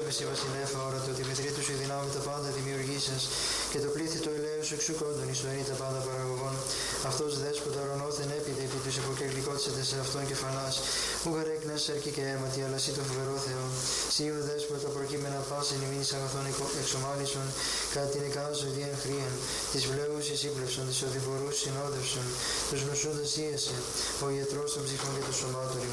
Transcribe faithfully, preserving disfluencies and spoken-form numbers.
εσύ βασιλεύα όρατο, τη μητρή του σου η δυνάμει τα πάντα δημιουργήσας και το πλήθη του ελαίου σου εξουκόντων εις το αίνει τα πάντα παραγωγών. Αυτός δέσποτα ορονόθεν έπειτε επί τους υποκεκλικότητες σε αυτόν κεφαλάς. Ου γαρέκνας σέρκη και αίματι, αλλά σύ το φοβερό Θεό. Σύ ο δέσποτα προκείμενα πάσεν ημίνης αγαθών εξομάλισον, κατά την εκάζω ιδιαίν χρίαν, τις βλέουσης ύπλευσον, τις οδηπορούς συνόδευσον, τους νοσούντας ίεσε, ο ιατρός των ψυχών και των σωμάτων